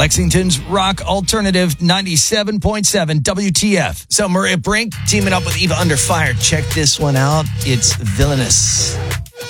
Lexington's rock alternative 97.7 WTF. So Maria Brink teaming up with Eva Under Fire. Check this one out. It's Villainous.